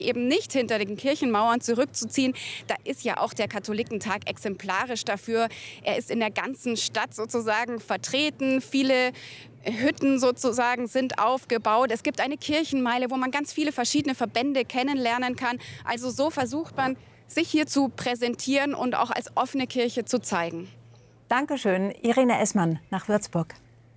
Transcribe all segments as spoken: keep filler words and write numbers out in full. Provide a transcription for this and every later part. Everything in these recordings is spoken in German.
eben nicht hinter den Kirchenmauern zurückzuziehen. Da ist ja auch der Katholikentag exemplarisch dafür. Er ist in der ganzen Stadt sozusagen vertreten. Viele Hütten sozusagen sind aufgebaut. Es gibt eine Kirchenmeile, wo man ganz viele verschiedene Verbände kennenlernen kann. Also so versucht man, sich hier zu präsentieren und auch als offene Kirche zu zeigen. Dankeschön, Irene Essmann nach Würzburg.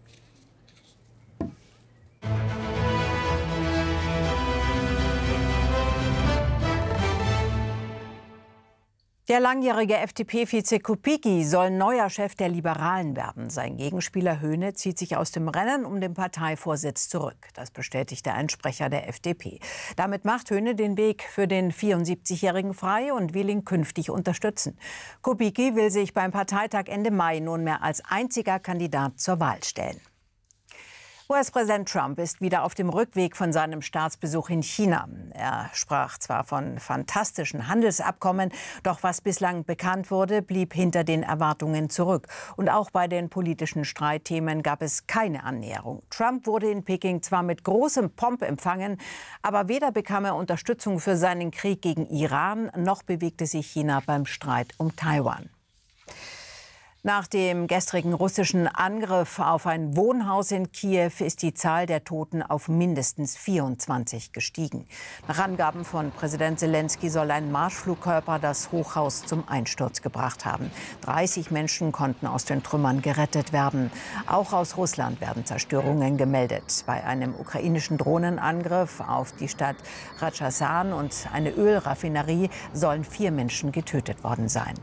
Der langjährige F D P-Vize Kubicki soll neuer Chef der Liberalen werden. Sein Gegenspieler Höhne zieht sich aus dem Rennen um den Parteivorsitz zurück. Das bestätigte ein Sprecher der F D P. Damit macht Höhne den Weg für den vierundsiebzigjährigen frei und will ihn künftig unterstützen. Kubicki will sich beim Parteitag Ende Mai nunmehr als einziger Kandidat zur Wahl stellen. U S-Präsident Trump ist wieder auf dem Rückweg von seinem Staatsbesuch in China. Er sprach zwar von fantastischen Handelsabkommen, doch was bislang bekannt wurde, blieb hinter den Erwartungen zurück. Und auch bei den politischen Streitthemen gab es keine Annäherung. Trump wurde in Peking zwar mit großem Pomp empfangen, aber weder bekam er Unterstützung für seinen Krieg gegen Iran, noch bewegte sich China beim Streit um Taiwan. Nach dem gestrigen russischen Angriff auf ein Wohnhaus in Kiew ist die Zahl der Toten auf mindestens vierundzwanzig gestiegen. Nach Angaben von Präsident Selenskyj soll ein Marschflugkörper das Hochhaus zum Einsturz gebracht haben. dreißig Menschen konnten aus den Trümmern gerettet werden. Auch aus Russland werden Zerstörungen gemeldet. Bei einem ukrainischen Drohnenangriff auf die Stadt Rajassan und eine Ölraffinerie sollen vier Menschen getötet worden sein.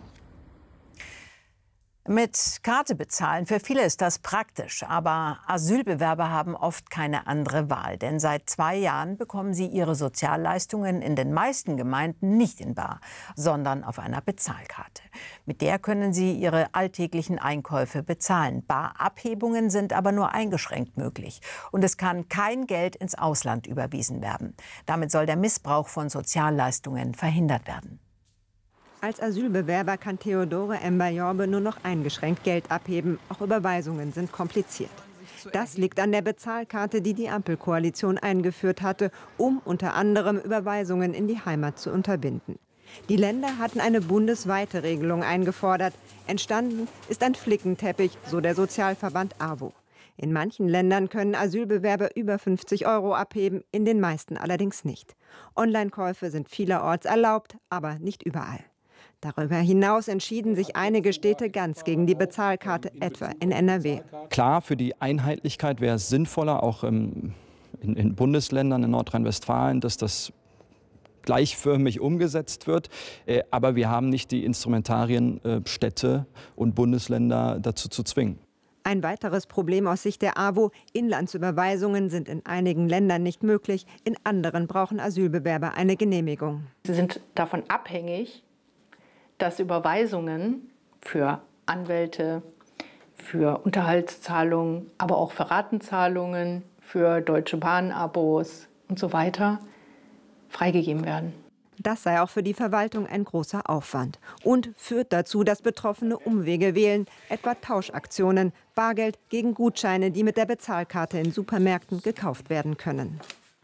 Mit Karte bezahlen, für viele ist das praktisch, aber Asylbewerber haben oft keine andere Wahl. Denn seit zwei Jahren bekommen sie ihre Sozialleistungen in den meisten Gemeinden nicht in bar, sondern auf einer Bezahlkarte. Mit der können sie ihre alltäglichen Einkäufe bezahlen. Barabhebungen sind aber nur eingeschränkt möglich. Und es kann kein Geld ins Ausland überwiesen werden. Damit soll der Missbrauch von Sozialleistungen verhindert werden. Als Asylbewerber kann Theodore Mbayombe nur noch eingeschränkt Geld abheben. Auch Überweisungen sind kompliziert. Das liegt an der Bezahlkarte, die die Ampelkoalition eingeführt hatte, um unter anderem Überweisungen in die Heimat zu unterbinden. Die Länder hatten eine bundesweite Regelung eingefordert. Entstanden ist ein Flickenteppich, so der Sozialverband A W O. In manchen Ländern können Asylbewerber über fünfzig Euro abheben, in den meisten allerdings nicht. Online-Käufe sind vielerorts erlaubt, aber nicht überall. Darüber hinaus entschieden sich einige Städte ganz gegen die Bezahlkarte, etwa in N R W. Klar, für die Einheitlichkeit wäre es sinnvoller, auch im, in, in Bundesländern in Nordrhein-Westfalen, dass das gleichförmig umgesetzt wird. Äh, aber wir haben nicht die Instrumentarien, äh, Städte und Bundesländer dazu zu zwingen. Ein weiteres Problem aus Sicht der A W O: Inlandsüberweisungen sind in einigen Ländern nicht möglich, in anderen brauchen Asylbewerber eine Genehmigung. Sie sind davon abhängig, dass Überweisungen für Anwälte, für Unterhaltszahlungen, aber auch für Ratenzahlungen, für Deutsche Bahn-Abos und so weiter freigegeben werden. Das sei auch für die Verwaltung ein großer Aufwand und führt dazu, dass Betroffene Umwege wählen, etwa Tauschaktionen, Bargeld gegen Gutscheine, die mit der Bezahlkarte in Supermärkten gekauft werden können.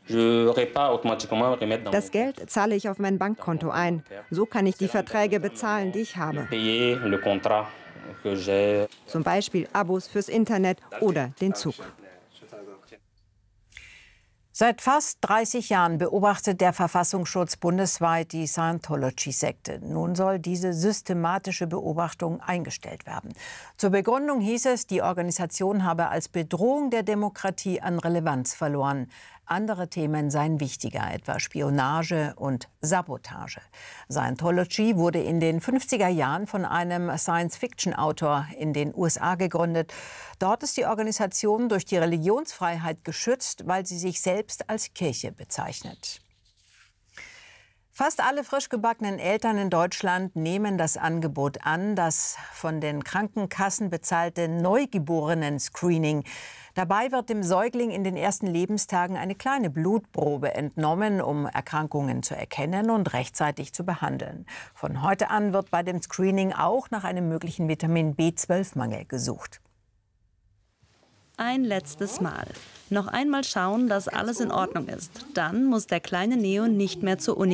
Das Geld zahle ich auf mein Bankkonto ein. So kann ich die Verträge bezahlen, die ich habe. Zum Beispiel Abos fürs Internet oder den Zug. Seit fast dreißig Jahren beobachtet der Verfassungsschutz bundesweit die Scientology-Sekte. Nun soll diese systematische Beobachtung eingestellt werden. Zur Begründung hieß es, die Organisation habe als Bedrohung der Demokratie an Relevanz verloren. Andere Themen seien wichtiger, etwa Spionage und Sabotage. Scientology wurde in den fünfziger Jahren von einem Science-Fiction-Autor in den U S A gegründet. Dort ist die Organisation durch die Religionsfreiheit geschützt, weil sie sich selbst als Kirche bezeichnet. Fast alle frisch gebackenen Eltern in Deutschland nehmen das Angebot an, das von den Krankenkassen bezahlte Neugeborenen-Screening. Dabei wird dem Säugling in den ersten Lebenstagen eine kleine Blutprobe entnommen, um Erkrankungen zu erkennen und rechtzeitig zu behandeln. Von heute an wird bei dem Screening auch nach einem möglichen Vitamin B zwölf Mangel gesucht. Ein letztes Mal. Noch einmal schauen, dass alles in Ordnung ist. Dann muss der kleine Neo nicht mehr zur Uni.